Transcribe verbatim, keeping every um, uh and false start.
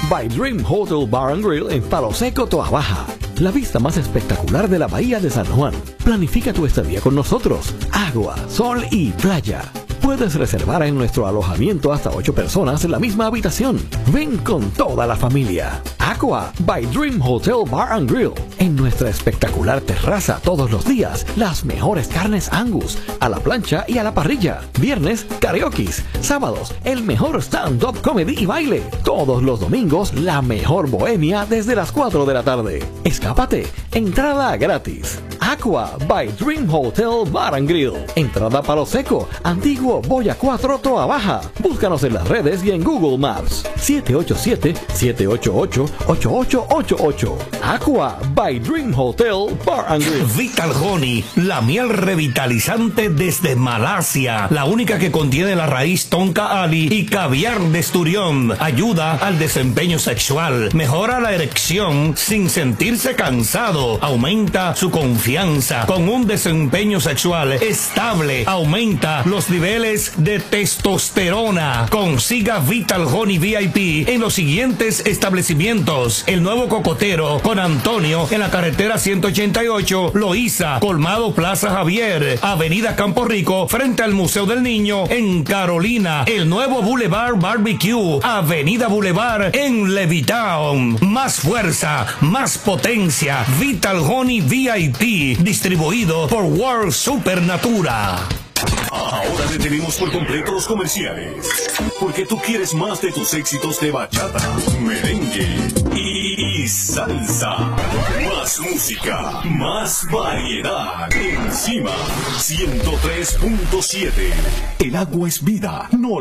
by Dream Hotel Bar and Grill en Palo Seco, Toa Baja. La vista más espectacular de la bahía de San Juan. Planifica tu estadía con nosotros. Agua, sol y playa. Puedes reservar en nuestro alojamiento hasta ocho personas en la misma habitación. Ven con toda la familia. Aqua by Dream Hotel Bar and Grill. En nuestra espectacular terraza todos los días, las mejores carnes Angus, a la plancha y a la parrilla. Viernes, karaokes. Sábados, el mejor stand-up comedy y baile. Todos los domingos, la mejor bohemia desde las cuatro de la tarde. Escápate, entrada gratis. Aqua by Dream Hotel Bar and Grill. Entrada Palo Seco, Antiguo Boya cuatro, Toa Baja. Búscanos en las redes y en Google Maps. siete ocho siete, siete ocho ocho, ocho ocho ocho ocho. Aqua by Dream Hotel Bar and Grill. Vital Honey, la miel revitalizante desde Malasia. La única que contiene la raíz tonka ali y caviar de esturión. Ayuda al desempeño sexual. Mejora la erección sin sentirse cansado. Aumenta su confianza. Con un desempeño sexual estable. Aumenta los niveles de testosterona. Consiga Vital Honey V I P en los siguientes establecimientos: el Nuevo Cocotero con Antonio en la carretera ciento ochenta y ocho, Loíza, Colmado Plaza Javier, Avenida Campo Rico frente al Museo del Niño en Carolina, el Nuevo Boulevard Barbecue, Avenida Boulevard en Levittown. Más fuerza, más potencia. Vital Honey V I P, distribuido por World Supernatura. Ahora detenemos por completo los comerciales, porque tú quieres más de tus éxitos de bachata, merengue y, y salsa. Más música, más variedad. Encima ciento tres punto siete. El agua es vida, no